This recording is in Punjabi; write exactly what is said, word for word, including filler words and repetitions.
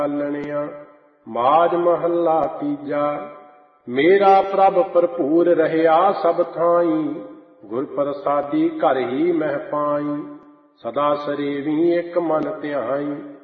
ਚਾਲਣਿਆ। ਮਾਜ ਮਹੱਲਾ ਤੀਜਾ। ਮੇਰਾ ਪ੍ਰਭ ਭਰਪੂਰ ਰਹਿਆ ਸਭ ਥਾਈ, ਗੁਰ ਪ੍ਰਸਾਦੀ ਘਰ ਹੀ ਮਹਿ ਪਾਈ। ਸਦਾ ਸਰੇਵੀ ਇੱਕ ਮਨ ਧਿਆਈ,